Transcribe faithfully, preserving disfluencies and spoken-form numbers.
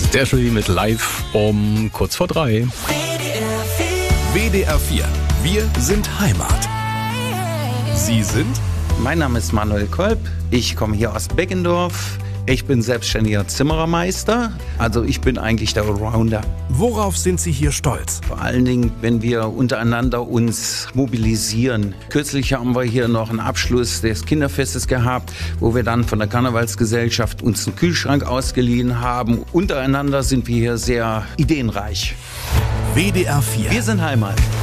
Der Jury mit live um kurz vor drei. W D R vier. Wir sind Heimat. Sie sind? Mein Name ist Manuel Kolb. Ich komme hier aus Beggendorf. Ich bin selbstständiger Zimmerermeister. Also ich bin eigentlich der Allrounder. Worauf sind Sie hier stolz? Vor allen Dingen, wenn wir untereinander uns mobilisieren. Kürzlich haben wir hier noch einen Abschluss des Kinderfestes gehabt, wo wir dann von der Karnevalsgesellschaft uns einen Kühlschrank ausgeliehen haben. Untereinander sind wir hier sehr ideenreich. W D R vier. Wir sind Heimat.